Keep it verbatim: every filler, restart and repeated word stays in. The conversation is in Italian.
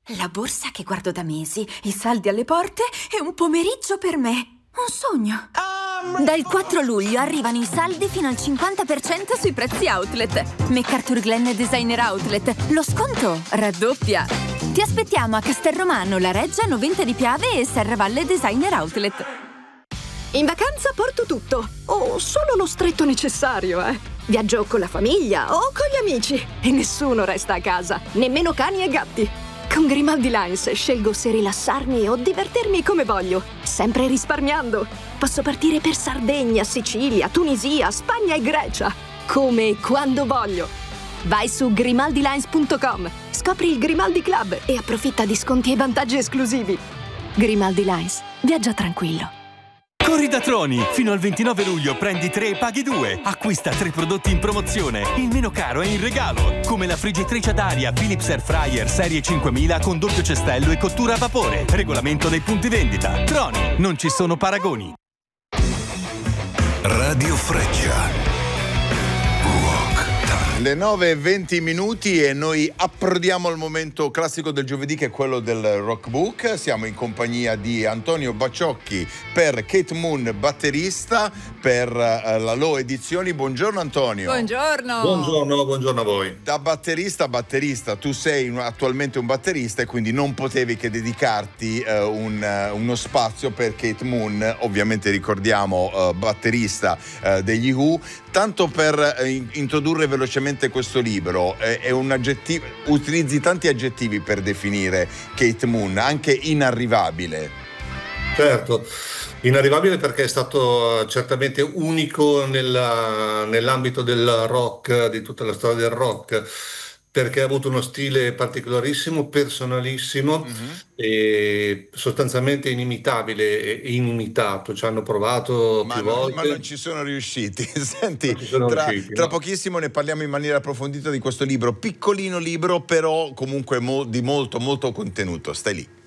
La borsa che guardo da mesi, i saldi alle porte e un pomeriggio per me. Un sogno. Dal quattro luglio arrivano i saldi fino al cinquanta per cento sui prezzi outlet. McArthurGlen Designer Outlet. Lo sconto raddoppia. Ti aspettiamo a Castelromano, La Reggia, Noventa di Piave e Serravalle Designer Outlet. In vacanza porto tutto, o solo lo stretto necessario, eh. Viaggio con la famiglia o con gli amici e nessuno resta a casa, nemmeno cani e gatti. Con Grimaldi Lines scelgo se rilassarmi o divertirmi come voglio, sempre risparmiando. Posso partire per Sardegna, Sicilia, Tunisia, Spagna e Grecia, come e quando voglio. Vai su grimaldi lines punto com, scopri il Grimaldi Club e approfitta di sconti e vantaggi esclusivi. Grimaldi Lines, viaggia tranquillo. Corri da Troni! Fino al ventinove luglio prendi tre e paghi due. Acquista tre prodotti in promozione. Il meno caro è in regalo. Come la friggitrice ad aria Philips Air Fryer serie cinquemila con doppio cestello e cottura a vapore. Regolamento dei punti vendita. Troni, non ci sono paragoni. Radio Freccia. Le nove e venti minuti e noi approdiamo al momento classico del giovedì, che è quello del Rockbook. Siamo in compagnia di Antonio Bacciocchi per Kate Moon, batterista per uh, la Low Edizioni. Buongiorno Antonio. Buongiorno. Buongiorno, buongiorno a voi. Da batterista a batterista, tu sei attualmente un batterista e quindi non potevi che dedicarti uh, un, uh, uno spazio per Kate Moon, ovviamente ricordiamo uh, batterista uh, degli Who. Tanto per uh, introdurre velocemente questo libro, è un aggettivo, utilizzi tanti aggettivi per definire Kate Moon, anche inarrivabile. Certo, inarrivabile perché è stato certamente unico nella, nell'ambito del rock, di tutta la storia del rock, perché ha avuto uno stile particolarissimo, personalissimo, mm-hmm. e sostanzialmente inimitabile e inimitato. Ci hanno provato ma più non, volte. Ma non ci sono riusciti. Senti, ci sono tra, riusciti, tra no? pochissimo ne parliamo in maniera approfondita di questo libro, piccolino libro, però comunque mo, di molto molto contenuto. Stai lì.